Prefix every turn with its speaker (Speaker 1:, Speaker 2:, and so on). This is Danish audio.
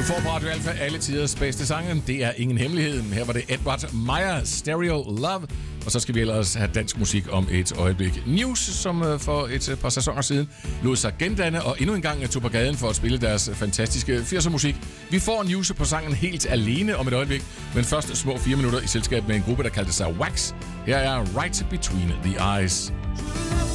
Speaker 1: får på Radio Alpha alle tiders bedste sange. Det er ingen hemmelighed. Her var det Edward Meyer, Stereo Love. Og så skal vi ellers have dansk musik om et øjeblik. News, som for et par sæsoner siden lod sig gendanne og endnu en gang tog på gaden for at spille deres fantastiske 80'er musik. Vi får News på sangen helt alene om et øjeblik, men først små 4 minutter i selskab med en gruppe, der kaldte sig Wax. Her er Right Between the Eyes.